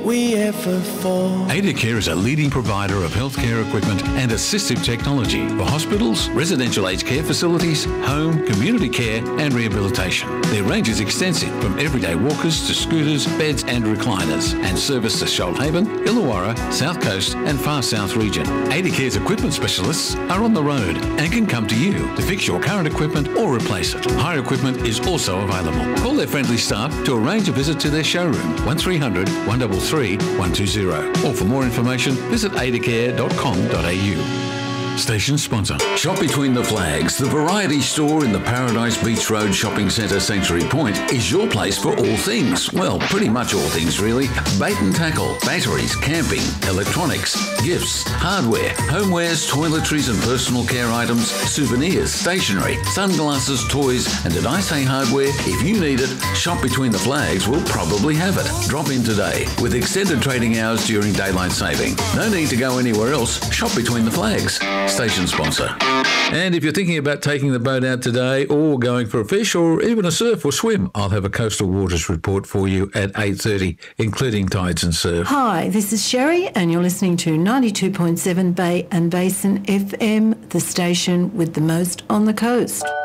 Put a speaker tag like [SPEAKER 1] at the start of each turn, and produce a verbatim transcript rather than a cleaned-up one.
[SPEAKER 1] we ever fall.
[SPEAKER 2] Adacare is a leading provider of healthcare equipment and assistive technology for hospitals, residential aged care facilities, home, community care and rehabilitation. Their range is extensive, from everyday walkers to scooters, beds and recliners, and service the Shoalhaven, Illawarra, South Coast and Far South region. Adacare's equipment specialists are on the road and can come to you to fix your current equipment or replace it. Hire equipment is also available. Call their friendly staff to arrange a visit to their showroom, one three hundred, one three three, one two zero. Or for more information, visit adacare dot com dot a u. Station sponsor.
[SPEAKER 3] Shop Between the Flags, the variety store in the Paradise Beach Road Shopping Centre, Sanctuary Point, is your place for all things. Well, pretty much all things, really. Bait and tackle, batteries, camping, electronics, gifts, hardware, homewares, toiletries and personal care items, souvenirs, stationery, sunglasses, toys, and did I say hardware? If you need it, Shop Between the Flags will probably have it. Drop in today with extended trading hours during daylight saving. No need to go anywhere else. Shop Between the Flags. Station sponsor.
[SPEAKER 2] And if you're thinking about taking the boat out today or going for a fish or even a surf or swim, I'll have a coastal waters report for you at eight thirty, including tides and surf.
[SPEAKER 4] Hi, this is Sherry and you're listening to ninety-two point seven Bay and Basin F M, the station with the most on the coast.